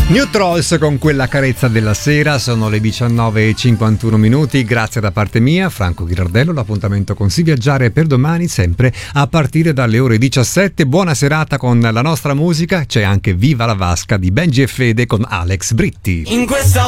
New Trolls con quella carezza della sera, sono le 19:51 minuti. Grazie da parte mia, Franco Ghirardello. L'appuntamento con Si Viaggiare per domani, sempre a partire dalle ore 17. Buona serata con la nostra musica. C'è anche Viva la Vasca di Benji e Fede con Alex Britti. In questa